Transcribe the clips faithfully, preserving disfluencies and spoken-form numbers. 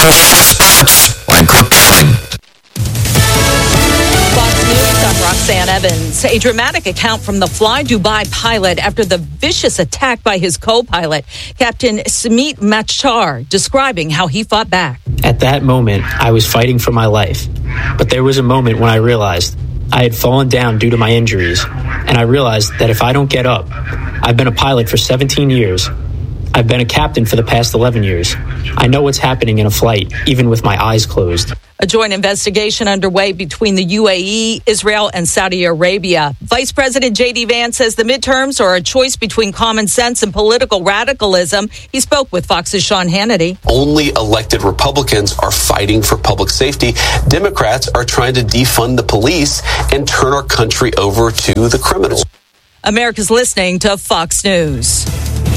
Sports like Coaching. Fox News, I'm Roxanne Evans. A dramatic account from the Fly Dubai pilot after the vicious attack by his co-pilot, Captain Samit Machar, describing how he fought back. At that moment, I was fighting for my life. But there was a moment when I realized I had fallen down due to my injuries, and I realized that if I don't get up, I've been a pilot for seventeen years. I've been a captain for the past eleven years. I know what's happening in a flight, even with my eyes closed. A joint investigation underway between the U A E, Israel, and Saudi Arabia. Vice President J D. Vance says the midterms are a choice between common sense and political radicalism. He spoke with Fox's Sean Hannity. Only elected Republicans are fighting for public safety. Democrats are trying to defund the police and turn our country over to the criminals. America's listening to Fox News.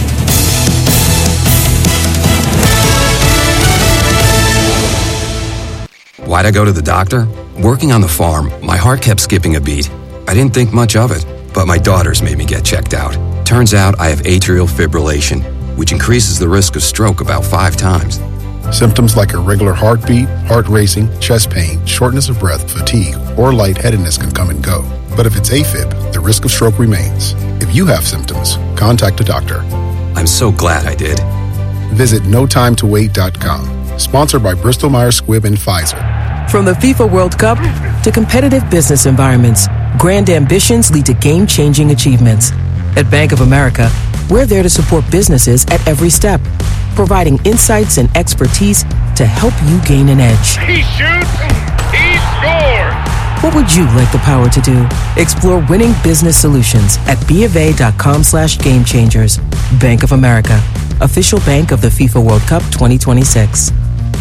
Why'd I go to the doctor? Working on the farm, my heart kept skipping a beat. I didn't think much of it, but my daughters made me get checked out. Turns out I have atrial fibrillation, which increases the risk of stroke about five times. Symptoms like irregular heartbeat, heart racing, chest pain, shortness of breath, fatigue, or lightheadedness can come and go. But if it's AFib, the risk of stroke remains. If you have symptoms, contact a doctor. I'm so glad I did. Visit no time to wait dot com. Sponsored by Bristol Myers Squibb and Pfizer. From the FIFA World Cup to competitive business environments, grand ambitions lead to game-changing achievements. At Bank of America, we're there to support businesses at every step, providing insights and expertise to help you gain an edge. He shoots, he scores! What would you like the power to do? Explore winning business solutions at BofA.com slash game changers. Bank of America, official bank of the FIFA World Cup twenty twenty-six.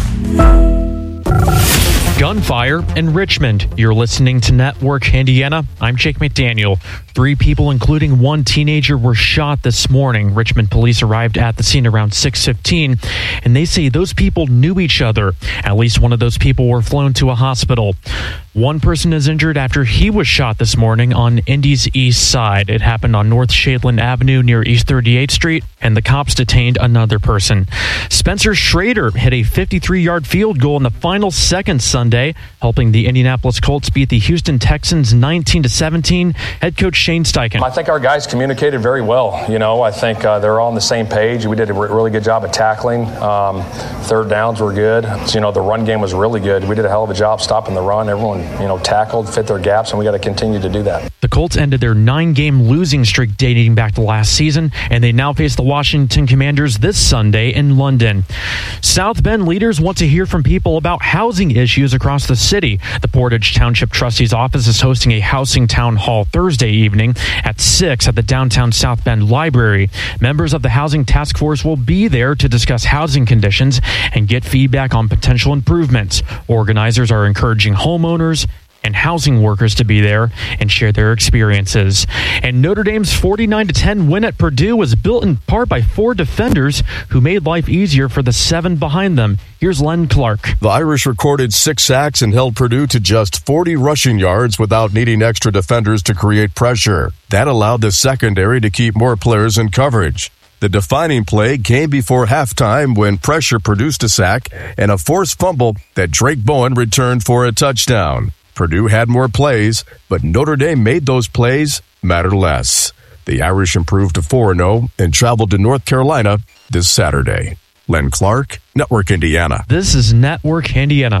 Gunfire in Richmond. You're listening to Network Indiana. I'm Jake McDaniel. Three people, including one teenager, were shot this morning. Richmond police arrived at the scene around six fifteen, and they say those people knew each other. At least one of those people were flown to a hospital. One person is injured after he was shot this morning on Indy's east side. It happened on North Shadeland Avenue near East thirty-eighth Street, and the cops detained another person. Spencer Schrader hit a fifty-three-yard field goal in the final seconds Sunday, helping the Indianapolis Colts beat the Houston Texans nineteen to seventeen. Head coach Shane Steichen. I think our guys communicated very well. You know, I think uh, they're all on the same page. We did a re- really good job at tackling. Um, third downs were good. So, you know, the run game was really good. We did a hell of a job stopping the run. Everyone, you know, tackled, fit their gaps, and we got to continue to do that. The Colts ended their nine-game losing streak dating back to last season, and they now face the Washington Commanders this Sunday in London. South Bend leaders want to hear from people about housing issues across the city. The Portage Township Trustee's office is hosting a housing town hall Thursday evening at six at the downtown South Bend Library. Members of the Housing Task Force will be there to discuss housing conditions and get feedback on potential improvements. Organizers are encouraging homeowners and housing workers to be there and share their experiences. And Notre Dame's forty-nine to ten win at Purdue was built in part by four defenders who made life easier for the seven behind them. Here's Len Clark. The Irish recorded six sacks and held Purdue to just forty rushing yards without needing extra defenders to create pressure. That allowed the secondary to keep more players in coverage. The defining play came before halftime when pressure produced a sack and a forced fumble that Drake Bowen returned for a touchdown. Purdue had more plays, but Notre Dame made those plays matter less. The Irish improved to four and oh and traveled to North Carolina this Saturday. Len Clark, Network Indiana. This is Network Indiana.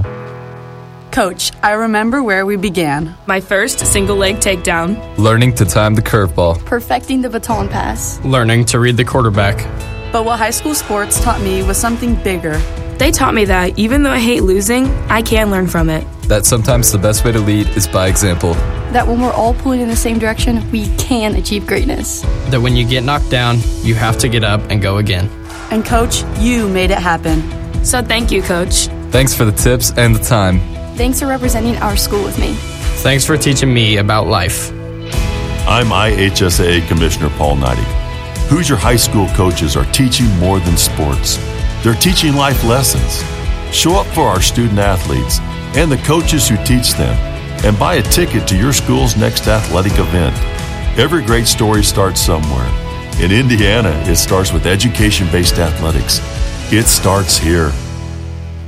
Coach, I remember where we began. My first single-leg takedown. Learning to time the curveball. Perfecting the baton pass. Learning to read the quarterback. But what high school sports taught me was something bigger. They taught me that even though I hate losing, I can learn from it. That sometimes the best way to lead is by example. That when we're all pulling in the same direction, we can achieve greatness. That when you get knocked down, you have to get up and go again. And Coach, you made it happen. So thank you, Coach. Thanks for the tips and the time. Thanks for representing our school with me. Thanks for teaching me about life. I'm I H S A A Commissioner Paul Neidig. Hoosier high school coaches are teaching more than sports. They're teaching life lessons. Show up for our student athletes and the coaches who teach them, and buy a ticket to your school's next athletic event. Every great story starts somewhere. In Indiana, it starts with education-based athletics. It starts here.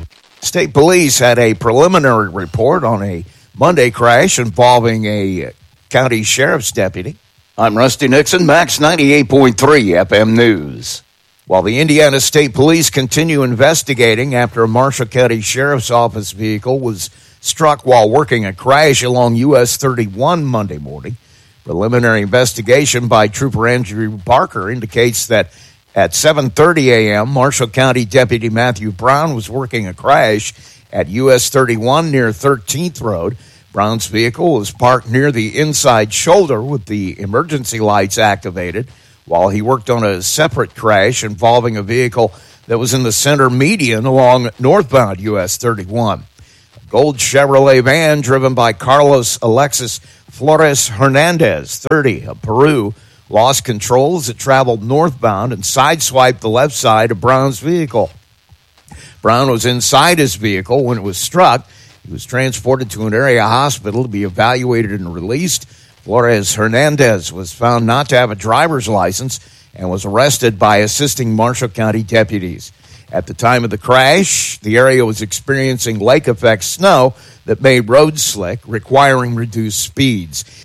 State Police had a preliminary report on a Monday crash involving a county sheriff's deputy. I'm Rusty Nixon, Max ninety-eight point three F M News. While the Indiana State Police continue investigating after a Marshall County Sheriff's Office vehicle was struck while working a crash along U S thirty-one Monday morning, preliminary investigation by Trooper Andrew Barker indicates that at seven thirty a.m., Marshall County Deputy Matthew Brown was working a crash at U S thirty-one near thirteenth Road. Brown's vehicle was parked near the inside shoulder with the emergency lights activated while he worked on a separate crash involving a vehicle that was in the center median along northbound U S thirty-one. A gold Chevrolet van driven by Carlos Alexis Flores Hernandez, thirty, of Peru, lost control as it traveled northbound and sideswiped the left side of Brown's vehicle. Brown was inside his vehicle when it was struck. He was transported to an area hospital to be evaluated and released. Flores Hernandez was found not to have a driver's license and was arrested by assisting Marshall County deputies. At the time of the crash, the area was experiencing lake-effect snow that made roads slick, requiring reduced speeds.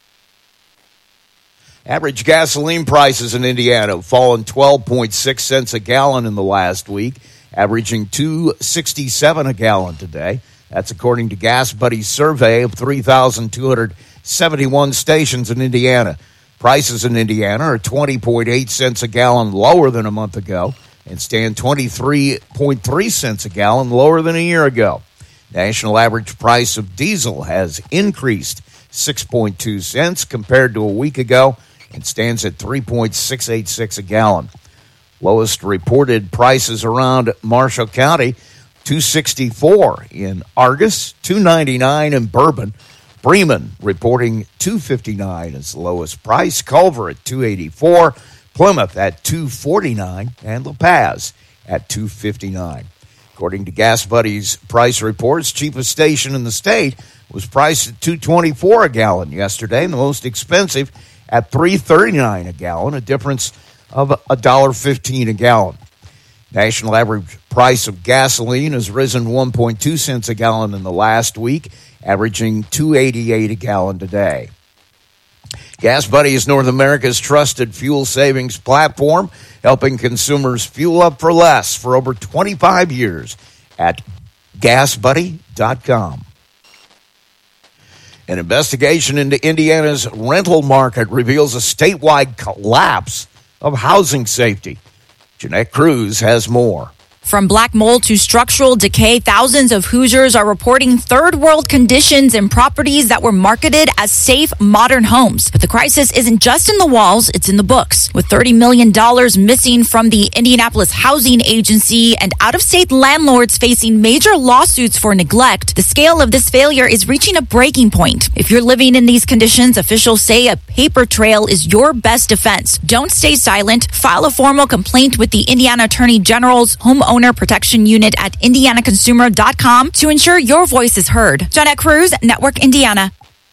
Average gasoline prices in Indiana have fallen twelve point six cents a gallon in the last week, averaging two dollars and sixty-seven cents a gallon today. That's according to Gas Buddy's survey of three thousand two hundred seventy-one stations in Indiana. Prices in Indiana are twenty point eight cents a gallon lower than a month ago and stand twenty-three point three cents a gallon lower than a year ago. National average price of diesel has increased six point two cents compared to a week ago and stands at three point six eight six a gallon. Lowest reported prices around Marshall County, two sixty-four in Argus, two ninety-nine in Bourbon. Bremen reporting two fifty-nine as the lowest price. Culver at two eighty-four, Plymouth at two forty-nine, and La Paz at two fifty-nine. According to Gas Buddy's price reports, cheapest station in the state was priced at two twenty-four a gallon yesterday, and the most expensive at three thirty-nine a gallon, a difference of one dollar fifteen a gallon. National average price of gasoline has risen one point two cents a gallon in the last week, averaging two eighty-eight a gallon today. Gas Buddy is North America's trusted fuel savings platform, helping consumers fuel up for less for over twenty-five years at gas buddy dot com. An investigation into Indiana's rental market reveals a statewide collapse of housing safety. Jeanette Cruz has more. From black mold to structural decay, thousands of Hoosiers are reporting third world conditions in properties that were marketed as safe, modern homes. But the crisis isn't just in the walls, it's in the books. With thirty million dollars missing from the Indianapolis Housing Agency and out-of-state landlords facing major lawsuits for neglect, the scale of this failure is reaching a breaking point. If you're living in these conditions, officials say a paper trail is your best defense. Don't stay silent. File a formal complaint with the Indiana Attorney General's homeowner Protection Unit at indiana consumer dot com to ensure your voice is heard. Jeanette Cruz, Network Indiana.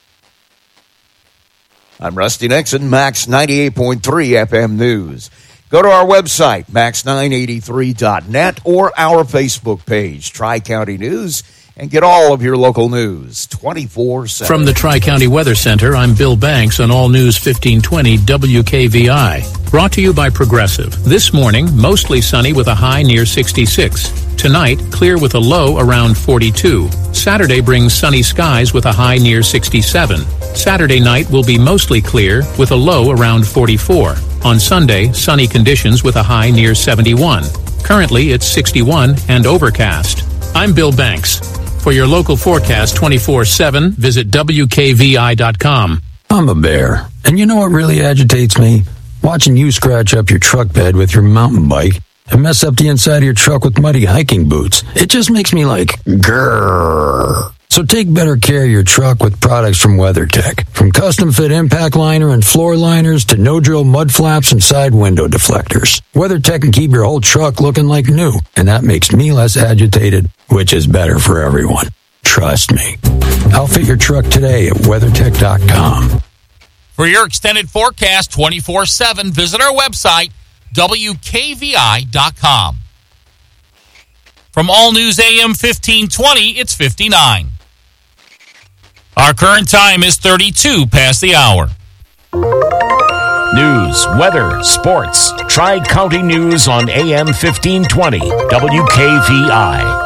I'm Rusty Nixon, Max ninety-eight point three F M News. Go to our website, max nine eighty-three dot net, or our Facebook page, Tri-County News, and get all of your local news twenty-four seven. From the Tri-County Weather Center, I'm Bill Banks on All News fifteen twenty W K V I. Brought to you by Progressive. This morning, mostly sunny with a high near sixty-six. Tonight, clear with a low around forty-two. Saturday brings sunny skies with a high near sixty-seven. Saturday night will be mostly clear with a low around forty-four. On Sunday, sunny conditions with a high near seventy-one. Currently, it's sixty-one and overcast. I'm Bill Banks. For your local forecast twenty-four seven, visit W K V I dot com. I'm a bear, and you know what really agitates me? Watching you scratch up your truck bed with your mountain bike and mess up the inside of your truck with muddy hiking boots. It just makes me like, grrr. So take better care of your truck with products from WeatherTech. From custom fit impact liner and floor liners to no-drill mud flaps and side window deflectors. WeatherTech can keep your whole truck looking like new, and that makes me less agitated, which is better for everyone. Trust me. Outfit your truck today at weathertech dot com. For your extended forecast twenty-four seven, visit our website, W K V I dot com. From All News A M fifteen twenty, it's fifty-nine. Our current time is thirty-two past the hour. News, weather, sports. Tri-County News on A M fifteen twenty, W K V I.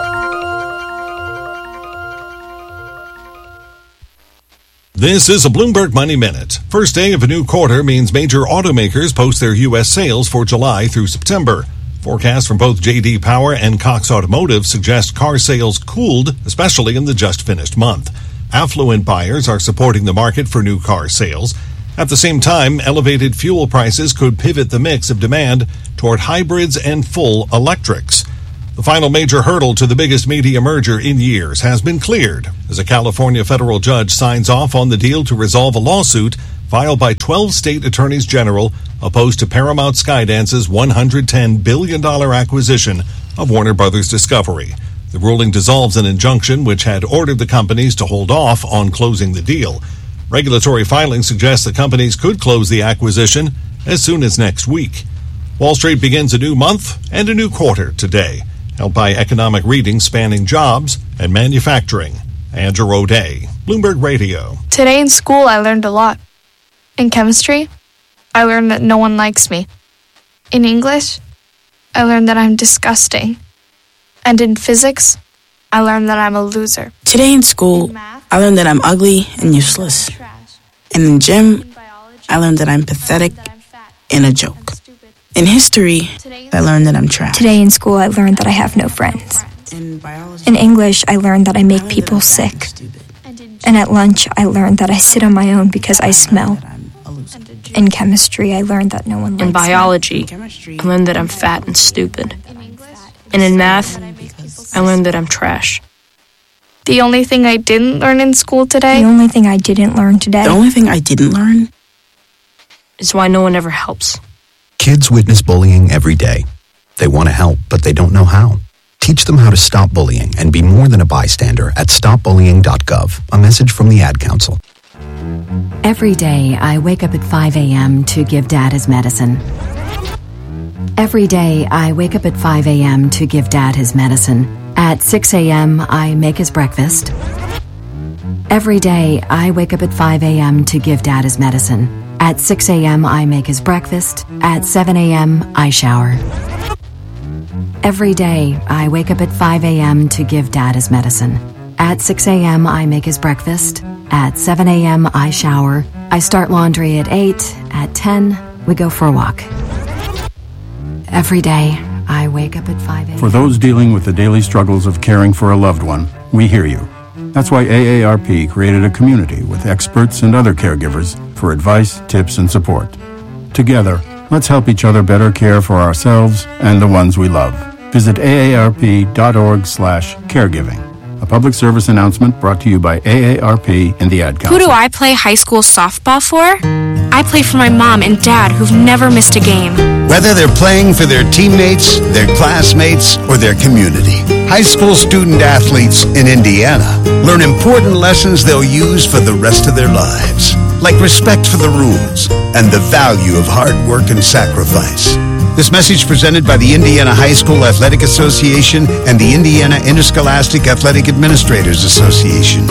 This is a Bloomberg Money Minute. First day of a new quarter means major automakers post their U S sales for July through September. Forecasts from both J D Power and Cox Automotive suggest car sales cooled, especially in the just finished month. Affluent buyers are supporting the market for new car sales. At the same time, elevated fuel prices could pivot the mix of demand toward hybrids and full electrics. The final major hurdle to the biggest media merger in years has been cleared as a California federal judge signs off on the deal to resolve a lawsuit filed by twelve state attorneys general opposed to Paramount Skydance's one hundred ten billion dollars acquisition of Warner Brothers Discovery. The ruling dissolves an injunction which had ordered the companies to hold off on closing the deal. Regulatory filings suggest the companies could close the acquisition as soon as next week. Wall Street begins a new month and a new quarter today, helped by economic readings spanning jobs and manufacturing. Andrew O'Day, Bloomberg Radio. Today in school, I learned a lot. In chemistry, I learned that no one likes me. In English, I learned that I'm disgusting. And in physics, I learned that I'm a loser. Today in school, I learned that I'm ugly and useless. And in gym, I learned that I'm pathetic and a joke. In history, I learned that I'm trash. Today in school, I learned that I have no friends. In English, I learned that I make people sick. And at lunch, I learned that I sit on my own because I smell. In chemistry, I learned that no one likes me. In biology, I learned that I'm fat and stupid. And in math, I learned that I'm trash. The only thing I didn't learn in school today? The only thing I didn't learn today? The only thing I didn't learn? Is why no one ever helps. Kids witness bullying every day. They want to help, but they don't know how. Teach them how to stop bullying and be more than a bystander at stop bullying dot gov. A message from the Ad Council. Every day, I wake up at five a.m. to give Dad his medicine. Every day, I wake up at five a.m. to give Dad his medicine. At six a.m., I make his breakfast. Every day, I wake up at five a.m. to give Dad his medicine. At six a.m., I make his breakfast. At seven a.m., I shower. Every day, I wake up at five a.m. to give Dad his medicine. At six a.m., I make his breakfast. At seven a.m., I shower. I start laundry at eight. At ten, we go for a walk. Every day, I wake up at five a.m. For those dealing with the daily struggles of caring for a loved one, we hear you. That's why A A R P created a community with experts and other caregivers for advice, tips, and support. Together, let's help each other better care for ourselves and the ones we love. Visit A A R P dot org slash caregiving. A public service announcement brought to you by A A R P and the Ad Council. Who do I play high school softball for? I play for my mom and dad who've never missed a game. Whether they're playing for their teammates, their classmates, or their community, high school student athletes in Indiana learn important lessons they'll use for the rest of their lives, like respect for the rules and the value of hard work and sacrifice. This message presented by the Indiana High School Athletic Association and the Indiana Interscholastic Athletic Administrators Association.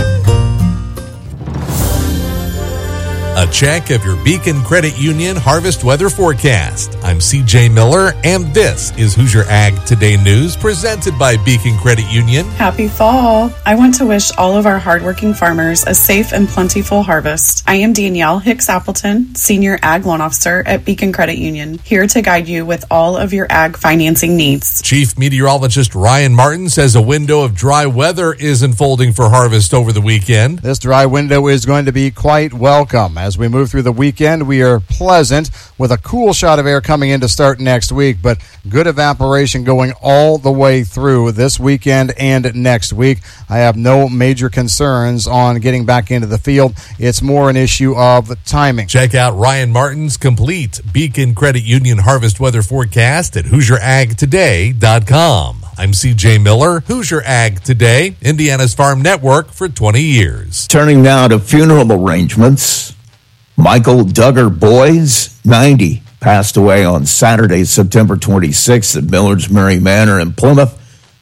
A check of your Beacon Credit Union Harvest Weather Forecast. I'm C J Miller, and this is Hoosier Ag Today News, presented by Beacon Credit Union. Happy fall. I want to wish all of our hardworking farmers a safe and plentiful harvest. I am Danielle Hicks Appleton, Senior Ag Loan Officer at Beacon Credit Union, here to guide you with all of your ag financing needs. Chief Meteorologist Ryan Martin says a window of dry weather is unfolding for harvest over the weekend. This dry window is going to be quite welcome. As we move through the weekend, we are pleasant with a cool shot of air coming in to start next week, but good evaporation going all the way through this weekend and next week. I have no major concerns on getting back into the field. It's more an issue of timing. Check out Ryan Martin's complete Beacon Credit Union Harvest Weather Forecast at Hoosier Ag Today dot com. I'm C J Miller, Hoosier Ag Today, Indiana's Farm Network for twenty years. Turning now to funeral arrangements. Michael Duggar Boys, ninety, passed away on Saturday, September twenty-sixth at Millard's Mary Manor in Plymouth.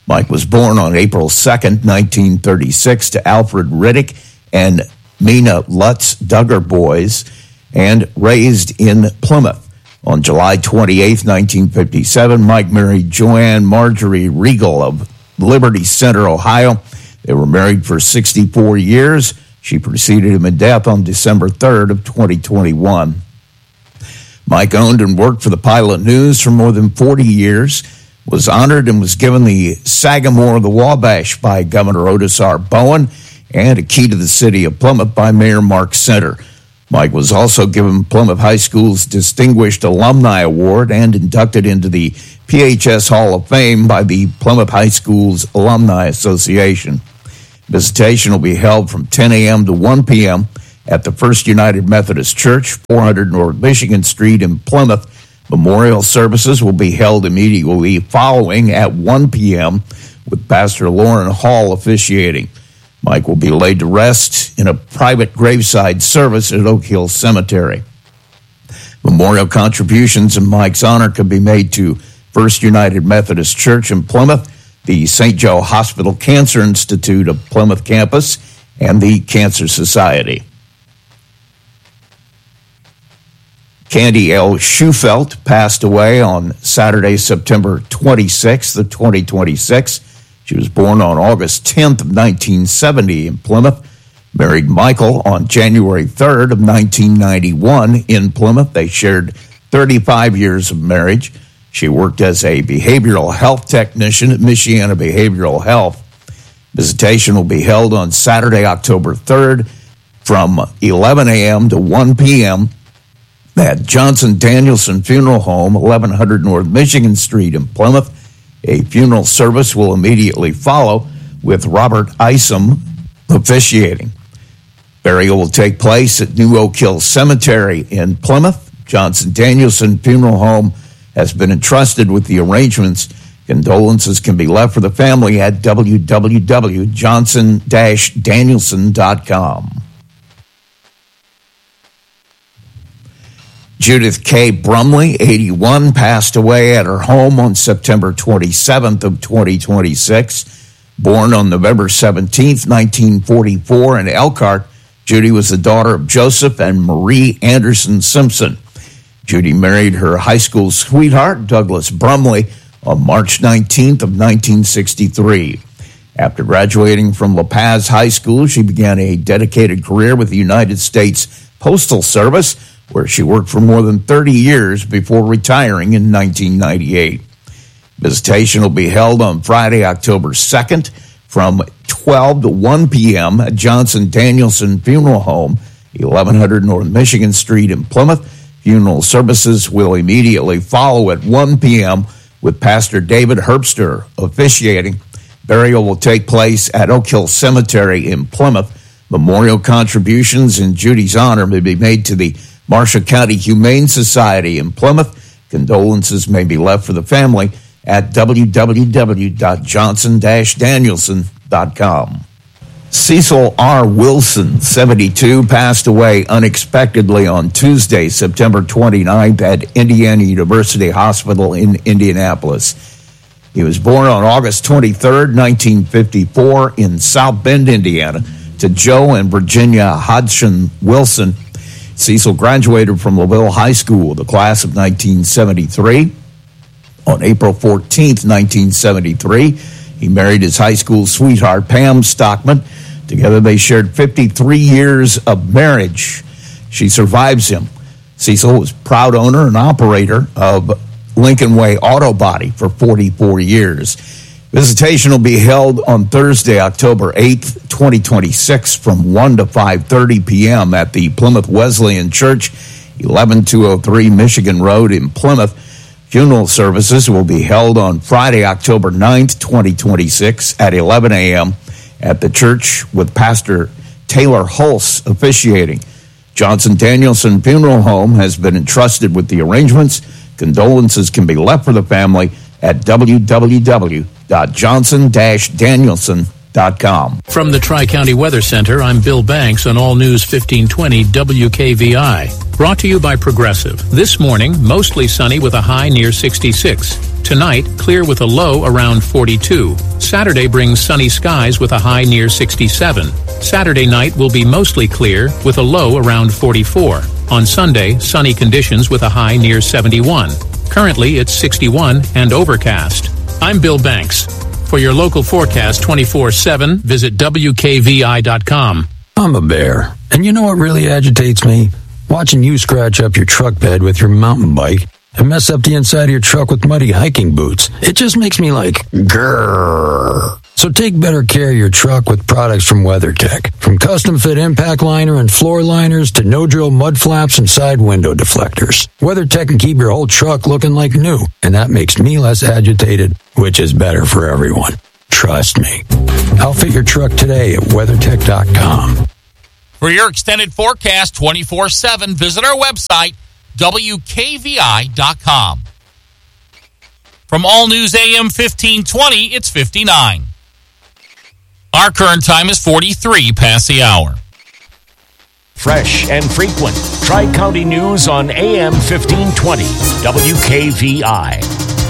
Mike was born on April second, nineteen thirty-six, to Alfred Riddick and Mina Lutz Duggar boys, and raised in Plymouth. On July twenty-eighth, nineteen fifty-seven, Mike married Joanne Marjorie Regal of Liberty Center, Ohio. They were married for sixty-four years. She preceded him in death on December third of twenty twenty-one. Mike owned and worked for the Pilot News for more than forty years, was honored and was given the Sagamore of the Wabash by Governor Otis R. Bowen, and a key to the city of Plymouth by Mayor Mark Center. Mike was also given Plymouth High School's Distinguished Alumni Award and inducted into the P H S Hall of Fame by the Plymouth High School's Alumni Association. Visitation will be held from ten a.m. to one p.m. at the First United Methodist Church, four hundred North Michigan Street in Plymouth. Memorial services will be held immediately following at one p.m. with Pastor Lauren Hall officiating. Mike will be laid to rest in a private graveside service at Oak Hill Cemetery. Memorial contributions in Mike's honor can be made to First United Methodist Church in Plymouth, the Saint Joe Hospital Cancer Institute of Plymouth campus, and the Cancer Society. Candy L. Schufelt passed away on Saturday, September twenty-sixth of twenty twenty-six. She was born on August tenth of nineteen seventy in Plymouth. Married Michael on January third of nineteen ninety-one in Plymouth. They shared thirty-five years of marriage. She worked as a behavioral health technician at Michiana Behavioral Health. Visitation will be held on Saturday, October third from eleven a.m. to one p.m. at Johnson Danielson Funeral Home, eleven hundred North Michigan Street in Plymouth. A funeral service will immediately follow with Robert Isom officiating. Burial will take place at New Oak Hill Cemetery in Plymouth. Johnson Danielson Funeral Home has been entrusted with the arrangements. Condolences can be left for the family at w w w dot johnson dash danielson dot com. Judith K. Brumley, eighty-one, passed away at her home on September twenty-seventh of twenty twenty-six. Born on November seventeenth, nineteen forty-four in Elkhart, Judy was the daughter of Joseph and Marie Anderson Simpson. Judy married her high school sweetheart, Douglas Brumley, on March nineteenth of nineteen sixty-three. After graduating from La Paz High School, she began a dedicated career with the United States Postal Service, where she worked for more than thirty years before retiring in nineteen ninety-eight. Visitation will be held on Friday, October second from twelve to one p.m. at Johnson Danielson Funeral Home, eleven hundred North Michigan Street in Plymouth. Funeral services will immediately follow at one p.m. with Pastor David Herbster officiating. Burial will take place at Oak Hill Cemetery in Plymouth. Memorial contributions in Judy's honor may be made to the Marshall County Humane Society in Plymouth. Condolences may be left for the family at w w w dot johnson dash danielson dot com. Cecil R. Wilson, seventy-two, passed away unexpectedly on Tuesday, September twenty-ninth at Indiana University Hospital in Indianapolis. He was born on August twenty-third, nineteen fifty-four in South Bend, Indiana, to Joe and Virginia Hodgson Wilson. Cecil graduated from LaVille High School, the class of nineteen seventy-three. On April fourteenth, nineteen seventy-three, he married his high school sweetheart, Pam Stockman. Together they shared fifty-three years of marriage. She survives him. Cecil was proud owner and operator of Lincoln Way Auto Body for forty-four years. Visitation will be held on Thursday, October eighth, twenty twenty-six from one to five thirty p.m. at the Plymouth Wesleyan Church, eleven two oh three Michigan Road in Plymouth. Funeral services will be held on Friday, October ninth, twenty twenty-six at eleven a.m. at the church with Pastor Taylor Hulse officiating. Johnson Danielson Funeral Home has been entrusted with the arrangements. Condolences can be left for the family at w w w dot johnson dash danielson dot com. From the Tri-County Weather Center, I'm Bill Banks on All News fifteen twenty W K V I. Brought to you by Progressive. This morning, mostly sunny with a high near sixty-six. Tonight, clear with a low around forty-two. Saturday brings sunny skies with a high near sixty-seven. Saturday night will be mostly clear with a low around forty-four. On Sunday, sunny conditions with a high near seventy-one. Currently, it's sixty-one and overcast. I'm Bill Banks. For your local forecast twenty-four seven, visit W K V I dot com. I'm a bear, and you know what really agitates me? Watching you scratch up your truck bed with your mountain bike and mess up the inside of your truck with muddy hiking boots. It just makes me like, grrr. So take better care of your truck with products from WeatherTech. From custom fit impact liner and floor liners to no-drill mud flaps and side window deflectors. WeatherTech can keep your whole truck looking like new, and that makes me less agitated, which is better for everyone. Trust me. Outfit your truck today at WeatherTech dot com. For your extended forecast twenty-four seven, visit our website, W K V I dot com. From All News A M fifteen twenty, it's fifty-nine. Our current time is forty-three past the hour. Fresh and frequent. Tri-County News on A M fifteen twenty W K V I.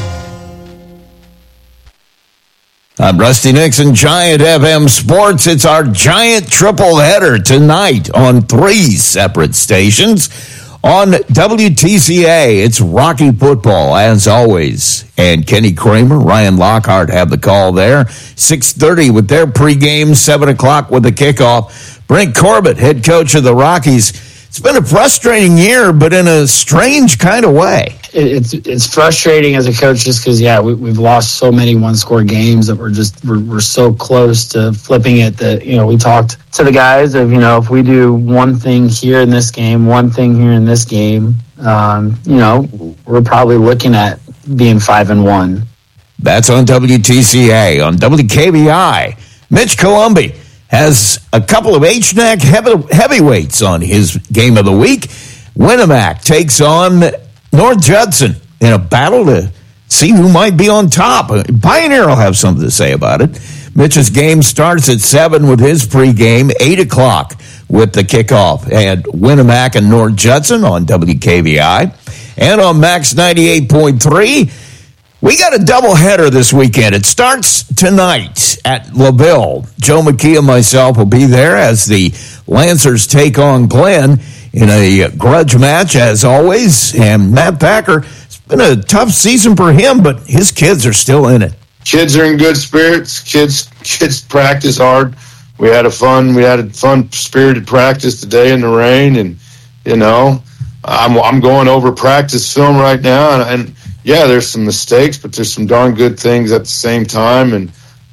I'm Rusty Nixon, Giant F M Sports. It's our giant triple header tonight on three separate stations. On W T C A, it's Rocky football, as always. And Kenny Kramer, Ryan Lockhart have the call there. six thirty with their pregame, seven o'clock with the kickoff. Brent Corbett, head coach of the Rockies. It's been a frustrating year, but in a strange kind of way. It's it's frustrating as a coach just because, yeah, we, we've lost so many one-score games that we're just we're, we're so close to flipping it that, you know, we talked to the guys of, you know, if we do one thing here in this game, one thing here in this game, um, you know, we're probably looking at being five and one. That's on W T C A. On W K V I, Mitch Columbi has a couple of H N A C heavy, heavyweights on his game of the week. Winnemac takes on North Judson in a battle to see who might be on top. Pioneer will have something to say about it. Mitch's game starts at seven with his pregame, eight o'clock with the kickoff. And Winnemac and North Judson on W K V I. And on Max ninety-eight point three, we got a doubleheader this weekend. It starts tonight at LaVille. Joe McKee and myself will be there as the Lancers take on Glenn in a grudge match, as always. And Matt Packer, it's been a tough season for him, but his kids are still in it. Kids are in good spirits. Kids, kids practice hard. We had a fun, we had a fun spirited practice today in the rain, and you know, I'm I'm going over practice film right now, and. and yeah, there's some mistakes, but there's some darn good things at the same time. And,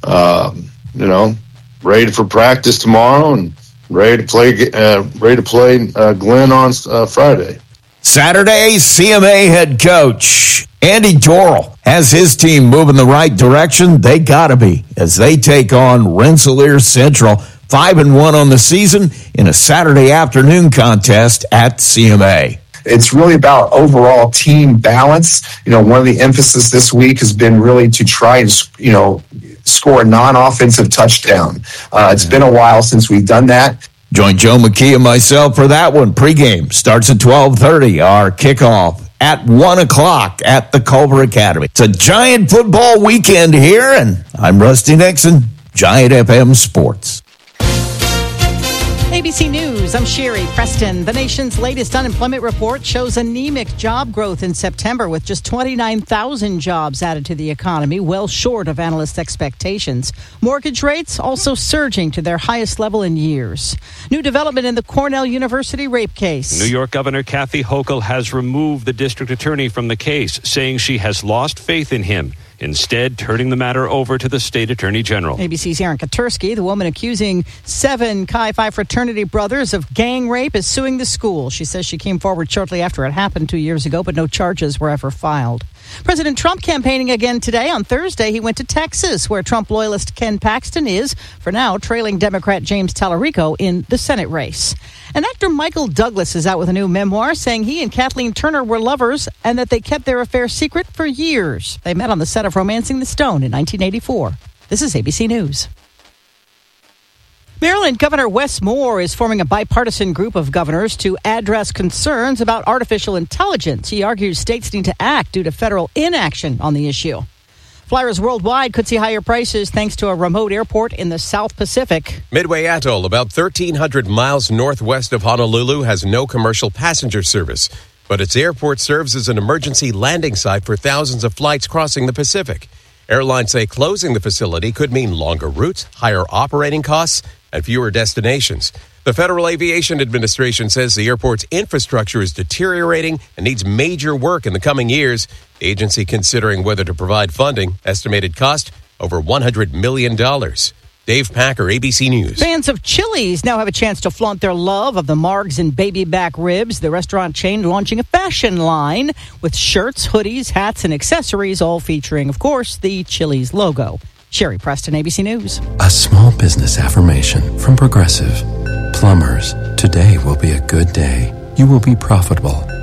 um, you know, ready for practice tomorrow and ready to play uh, ready to play uh, Glenn on uh, Friday. Saturday, C M A head coach Andy Dorrell has his team moving the right direction. They got to be as they take on Rensselaer Central, five and one on the season in a Saturday afternoon contest at C M A. It's really about overall team balance. You know, one of the emphasis this week has been really to try and, you know, score a non-offensive touchdown. Uh, it's been a while since we've done that. Join Joe McKee and myself for that one. Pregame starts at twelve thirty. Our kickoff at one o'clock at the Culver Academy. It's a giant football weekend here, and I'm Rusty Nixon, Giant F M Sports. A B C News, I'm Sherry Preston. The nation's latest unemployment report shows anemic job growth in September, with just twenty-nine thousand jobs added to the economy, well short of analysts' expectations. Mortgage rates also surging to their highest level in years. New development in the Cornell University rape case. New York Governor Kathy Hochul has removed the district attorney from the case, saying she has lost faith in him, instead turning the matter over to the state attorney general. A B C's Aaron Katursky, the woman accusing seven Chi Phi fraternity brothers of gang rape, is suing the school. She says she came forward shortly after it happened two years ago, but no charges were ever filed. President Trump campaigning again today. On Thursday, he went to Texas, where Trump loyalist Ken Paxton is, for now, trailing Democrat James Tallarico in the Senate race. And actor Michael Douglas is out with a new memoir saying he and Kathleen Turner were lovers and that they kept their affair secret for years. They met on the set of Romancing the Stone in nineteen eighty-four. This is A B C News. Maryland Governor Wes Moore is forming a bipartisan group of governors to address concerns about artificial intelligence. He argues states need to act due to federal inaction on the issue. Flyers worldwide could see higher prices thanks to a remote airport in the South Pacific. Midway Atoll, about thirteen hundred miles northwest of Honolulu, has no commercial passenger service, but its airport serves as an emergency landing site for thousands of flights crossing the Pacific. Airlines say closing the facility could mean longer routes, higher operating costs, and fewer destinations. The Federal Aviation Administration says the airport's infrastructure is deteriorating and needs major work in the coming years. The agency considering whether to provide funding. Estimated cost, over one hundred million dollars. Dave Packer, A B C News. Fans of Chili's now have a chance to flaunt their love of the Margs and baby back ribs. The restaurant chain launching a fashion line with shirts, hoodies, hats, and accessories, all featuring, of course, the Chili's logo. Sherry Preston, A B C News. A small business affirmation from Progressive. Plumbers, today will be a good day. You will be profitable.